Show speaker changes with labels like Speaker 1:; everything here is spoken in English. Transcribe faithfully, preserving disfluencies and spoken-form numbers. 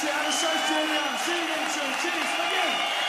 Speaker 1: 谢谢，俺们帅学长，谢谢你们，谢谢，再见。